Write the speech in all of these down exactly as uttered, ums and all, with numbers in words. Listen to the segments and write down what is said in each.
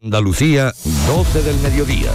Andalucía, doce del mediodía.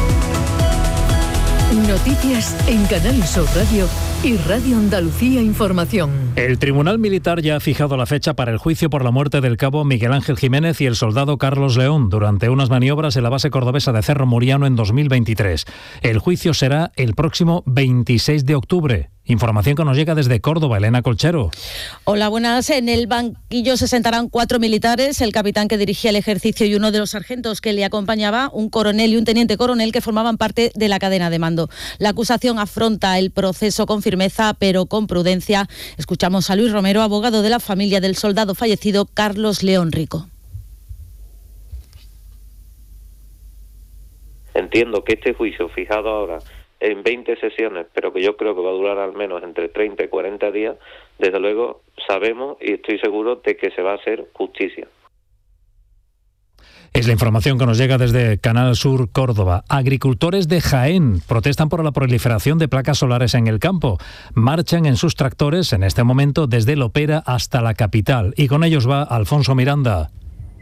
Noticias en Canal Sur Radio y Radio Andalucía Información. El Tribunal Militar ya ha fijado la fecha para el juicio por la muerte del cabo Miguel Ángel Jiménez y el soldado Carlos León durante unas maniobras en la base cordobesa de Cerro Muriano en dos mil veintitrés. El juicio será el próximo veintiséis de octubre. Información que nos llega desde Córdoba, Elena Colchero. Hola, buenas. En el banquillo se sentarán cuatro militares, el capitán que dirigía el ejercicio y uno de los sargentos que le acompañaba, un coronel y un teniente coronel que formaban parte de la cadena de mando. La acusación afronta el proceso con firmeza, pero con prudencia. Escuchamos a Luis Romero, abogado de la familia del soldado fallecido Carlos León Rico. Entiendo que este juicio fijado ahora en veinte sesiones, pero que yo creo que va a durar al menos entre treinta y cuarenta días, desde luego sabemos y estoy seguro de que se va a hacer justicia. Es la información que nos llega desde Canal Sur Córdoba. Agricultores de Jaén protestan por la proliferación de placas solares en el campo. Marchan en sus tractores en este momento desde Lopera hasta la capital. Y con ellos va Alfonso Miranda.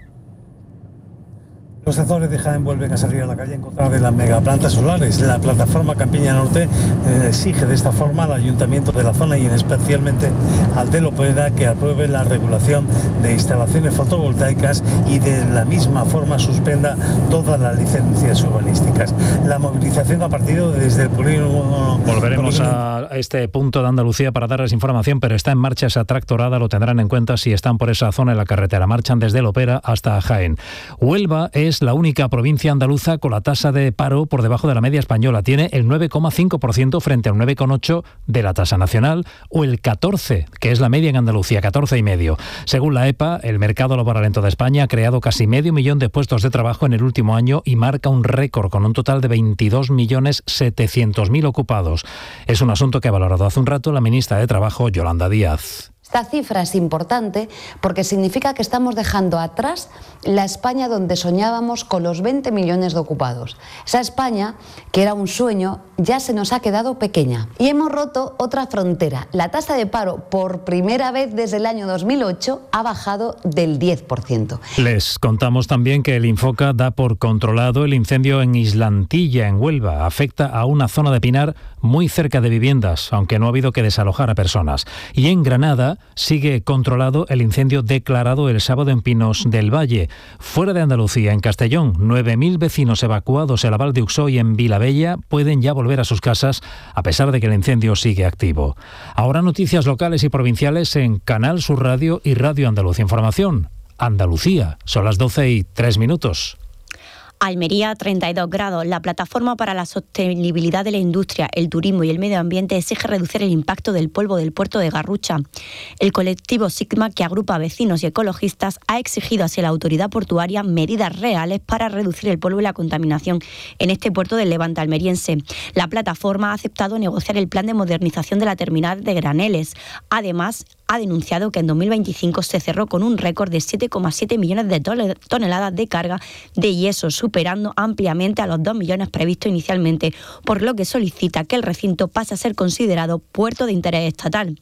Los tractores de Jaén vuelven a salir a la calle en contra de las megaplantas solares. La plataforma Campiña Norte eh, exige de esta forma al ayuntamiento de la zona y en especialmente al de Lopera que apruebe la regulación de instalaciones fotovoltaicas y de la misma forma suspenda todas las licencias urbanísticas. La movilización ha partido desde el polígono... Volveremos a este punto de Andalucía para darles información, pero está en marcha esa tractorada, lo tendrán en cuenta si están por esa zona de la carretera. Marchan desde Lopera hasta Jaén. Huelva es la única provincia andaluza con la tasa de paro por debajo de la media española. Tiene el nueve coma cinco por ciento frente al nueve coma ocho por ciento de la tasa nacional o el catorce por ciento, que es la media en Andalucía, catorce coma cinco por ciento. Según la E P A, el mercado laboral en toda España ha creado casi medio millón de puestos de trabajo en el último año y marca un récord con un total de veintidós millones setecientos mil ocupados. Es un asunto que ha valorado hace un rato la ministra de Trabajo, Yolanda Díaz. Esta cifra es importante porque significa que estamos dejando atrás la España donde soñábamos con los veinte millones de ocupados. Esa España, que era un sueño, ya se nos ha quedado pequeña. Y hemos roto otra frontera. La tasa de paro, por primera vez desde el año dos mil ocho, ha bajado del diez por ciento. Les contamos también que el Infoca da por controlado el incendio en Islantilla, en Huelva. Afecta a una zona de pinar muy cerca de viviendas, aunque no ha habido que desalojar a personas. Y en Granada sigue controlado el incendio declarado el sábado en Pinos del Valle. Fuera de Andalucía, en Castellón, nueve mil vecinos evacuados en la Val de Uxó y en Vilabella pueden ya volver a sus casas a pesar de que el incendio sigue activo. Ahora noticias locales y provinciales en Canal Sur Radio y Radio Andalucía Información. Andalucía, son las doce y tres minutos. Almería, treinta y dos grados. La Plataforma para la Sostenibilidad de la Industria, el Turismo y el Medio Ambiente exige reducir el impacto del polvo del puerto de Garrucha. El colectivo Sigma, que agrupa a vecinos y ecologistas, ha exigido hacia la autoridad portuaria medidas reales para reducir el polvo y la contaminación en este puerto del Levante almeriense. La plataforma ha aceptado negociar el plan de modernización de la terminal de Graneles. Además, ha denunciado que en dos mil veinticinco se cerró con un récord de siete coma siete millones de toneladas de carga de yeso, superando ampliamente a los dos millones previstos inicialmente, por lo que solicita que el recinto pase a ser considerado puerto de interés estatal.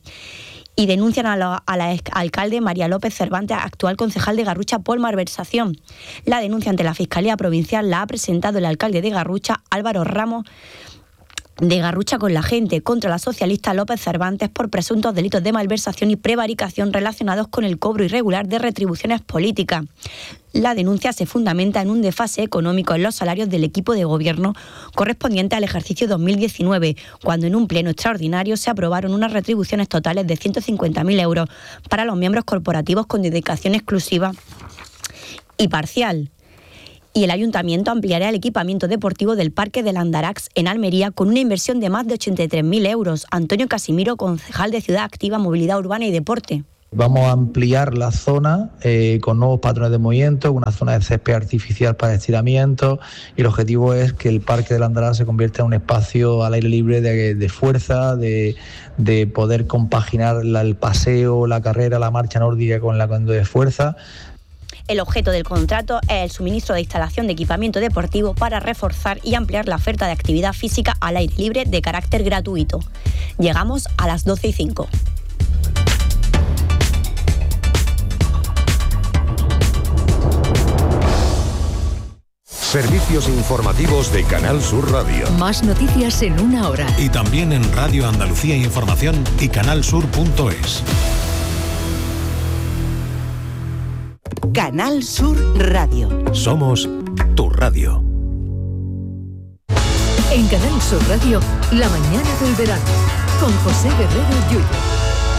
Y denuncian a la, a la exalcalde María López Cervantes, actual concejal de Garrucha, por malversación. La denuncia ante la Fiscalía Provincial la ha presentado el alcalde de Garrucha, Álvaro Ramos, de Garrucha con la Gente, contra la socialista López Cervantes por presuntos delitos de malversación y prevaricación relacionados con el cobro irregular de retribuciones políticas. La denuncia se fundamenta en un desfase económico en los salarios del equipo de gobierno correspondiente al ejercicio dos mil diecinueve, cuando en un pleno extraordinario se aprobaron unas retribuciones totales de ciento cincuenta mil euros para los miembros corporativos con dedicación exclusiva y parcial. Y el Ayuntamiento ampliará el equipamiento deportivo del Parque del Andarax en Almería con una inversión de más de ochenta y tres mil euros. Antonio Casimiro, concejal de Ciudad Activa, Movilidad Urbana y Deporte. Vamos a ampliar la zona eh, con nuevos patrones de movimiento, una zona de césped artificial para estiramiento, y el objetivo es que el Parque del Andarax se convierta en un espacio al aire libre de, de fuerza, de, de poder compaginar la, el paseo, la carrera, la marcha nórdica con la con de fuerza. El objeto del contrato es el suministro de instalación de equipamiento deportivo para reforzar y ampliar la oferta de actividad física al aire libre de carácter gratuito. Llegamos a las doce y cinco. Servicios informativos de Canal Sur Radio. Más noticias en una hora. Y también en Radio Andalucía Información y canalsur punto es. Canal Sur Radio. Somos tu radio. En Canal Sur Radio, la mañana del verano, con José Guerrero Yuyo.